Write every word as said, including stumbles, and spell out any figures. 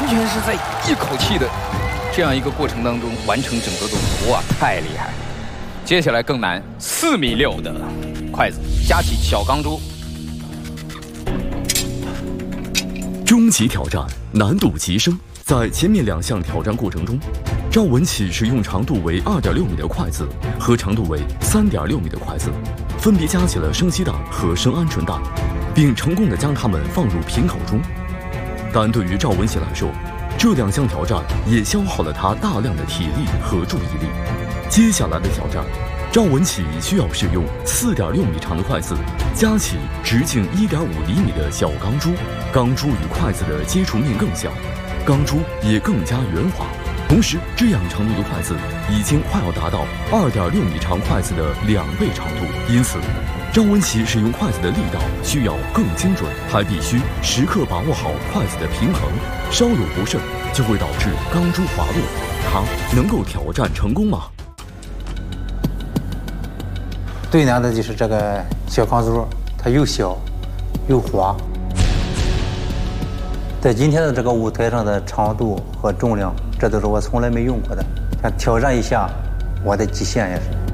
完全是在一口气的这样一个过程当中完成整个动作，哇，太厉害！接下来更难，四米六的筷子夹起小钢珠。 终极挑战难度极升，在前面两项挑战过程中，赵文启使用长度为二点六米的筷子和长度为三点六米的筷子，分别夹起了生鸡蛋和生鹌鹑蛋，并成功的将它们放入瓶口中。但对于赵文启来说，这两项挑战也消耗了他大量的体力和注意力。接下来的挑战，赵文启需要使用四点六米长的筷子夹起直径一点五厘米的小钢珠，钢珠与筷子的接触面更小，钢珠也更加圆滑。同时，这样长度的筷子已经快要达到二点六米长筷子的两倍长度，因此赵文启使用筷子的力道需要更精准，还必须时刻把握好筷子的平衡，稍有不慎就会导致钢珠滑落。他能够挑战成功吗？ 最难的就是这个小钢珠，它又小又滑。在今天的这个舞台上的长度和重量，这都是我从来没用过的，想挑战一下我的极限也是。